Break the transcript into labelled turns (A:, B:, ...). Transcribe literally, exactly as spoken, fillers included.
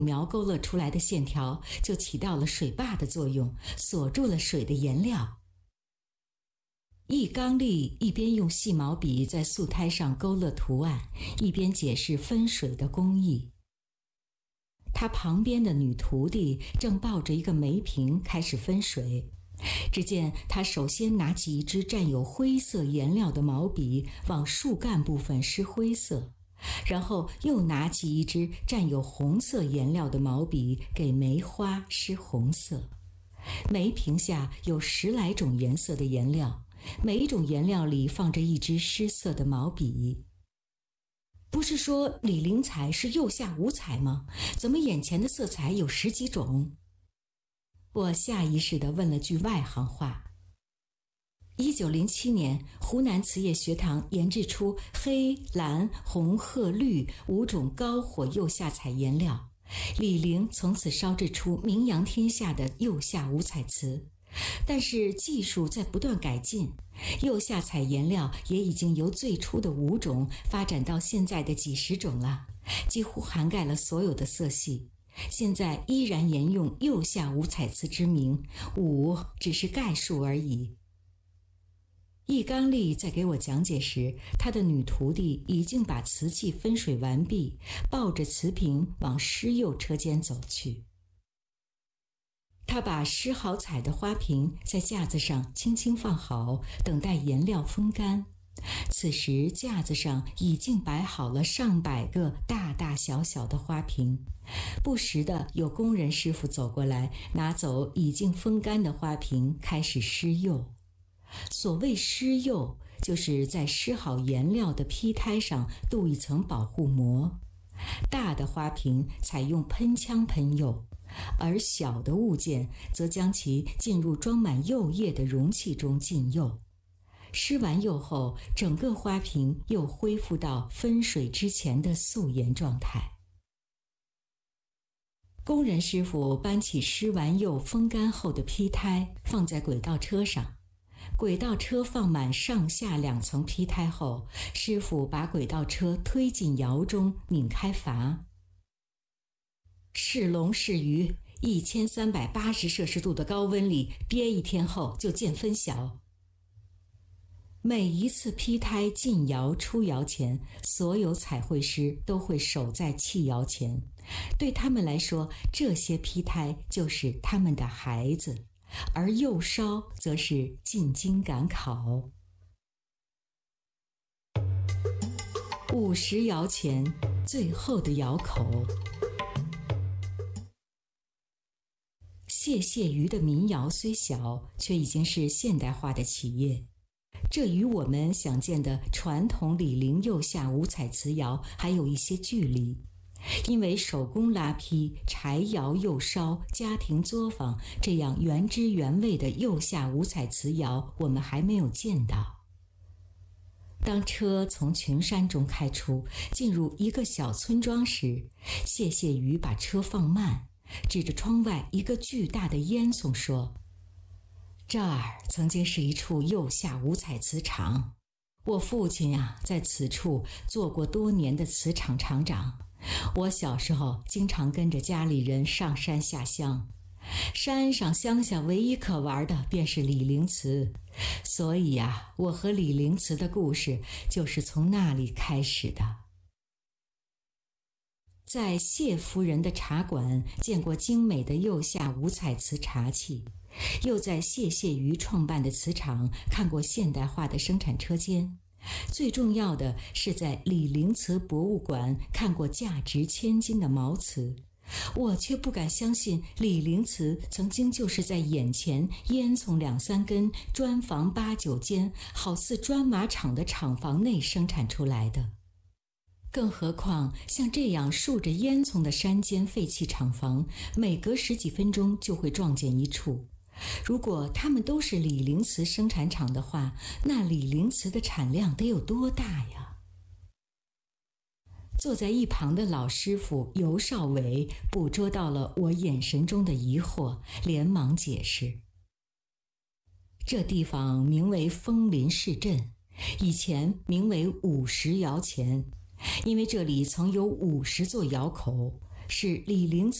A: 描勾勒出来的线条就起到了水坝的作用，锁住了水的颜料。易纲丽一边用细毛笔在素胎上勾勒图案，一边解释分水的工艺。他旁边的女徒弟正抱着一个梅瓶开始分水，只见他首先拿起一支蘸有灰色颜料的毛笔往树干部分施灰色，然后又拿起一支蘸有红色颜料的毛笔给梅花施红色。梅瓶下有十来种颜色的颜料，每一种颜料里放着一支施色的毛笔。不是说李陵彩是釉下五彩吗？怎么眼前的色彩有十几种？我下意识地问了句外行话。一九零七年，湖南瓷业学堂研制出黑、蓝、红、褐、绿五种高火釉下彩颜料，李陵从此烧制出名扬天下的釉下五彩瓷。但是技术在不断改进，釉下彩颜料也已经由最初的五种发展到现在的几十种了，几乎涵盖了所有的色系。现在依然沿用釉下五彩瓷之名，五只是概述而已。易纲丽在给我讲解时，他的女徒弟已经把瓷器分水完毕，抱着瓷瓶往施釉车间走去。他把施好彩的花瓶在架子上轻轻放好，等待颜料风干。此时架子上已经摆好了上百个大大小小的花瓶，不时的有工人师傅走过来，拿走已经风干的花瓶，开始施釉。所谓施釉，就是在施好颜料的坯胎上镀一层保护膜。大的花瓶采用喷枪喷釉，而小的物件则将其进入装满釉液的容器中浸釉。施完釉后，整个花瓶又恢复到分水之前的素颜状态。工人师傅搬起施完釉风干后的坯胎，放在轨道车上。轨道车放满上下两层坯胎后，师傅把轨道车推进窑中，拧开阀。是龙是鱼，一千三百八十摄氏度的高温里憋一天后就见分晓。每一次坯胎进窑出窑前，所有彩绘师都会守在砌窑前，对他们来说，这些坯胎就是他们的孩子，而釉烧则是进京赶考。五十窑前，最后的窑口。谢谢鱼的民窑虽小，却已经是现代化的企业。这与我们想见的传统李陵釉下五彩瓷窑还有一些距离，因为手工拉坯、柴窑釉烧、家庭作坊这样原汁原味的釉下五彩瓷窑，我们还没有见到。当车从群山中开出，进入一个小村庄时，谢谢鱼把车放慢，指着窗外一个巨大的烟囱说：“这儿曾经是一处釉下五彩瓷厂，我父亲呀、啊，在此处做过多年的瓷厂厂长。我小时候经常跟着家里人上山下乡，山上乡下唯一可玩的便是李陵瓷，所以呀、啊，我和李陵瓷的故事就是从那里开始的。”在谢夫人的茶馆见过精美的釉下五彩瓷茶器，又在谢谢鱼创办的瓷厂看过现代化的生产车间，最重要的是在李陵瓷博物馆看过价值千金的毛瓷。我却不敢相信李陵瓷曾经就是在眼前烟囱两三根、砖房八九间，好似砖瓦厂的厂房内生产出来的。更何况像这样竖着烟囱的山间废弃厂房，每隔十几分钟就会撞见一处。如果它们都是李陵瓷生产厂的话，那李陵瓷的产量得有多大呀？坐在一旁的老师傅尤少伟捕捉到了我眼神中的疑惑，连忙解释：“这地方名为枫林市镇，以前名为五十窑前。因为这里曾有五十座窑口， 是李陵